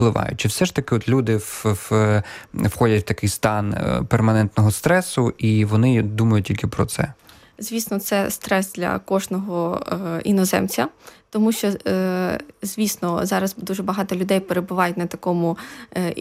впливають? Чи все ж таки от люди входять в такий стан перманентного стресу, і вони думають тільки про це? Звісно, це стрес для кожного іноземця, тому що, звісно, зараз дуже багато людей перебувають на такому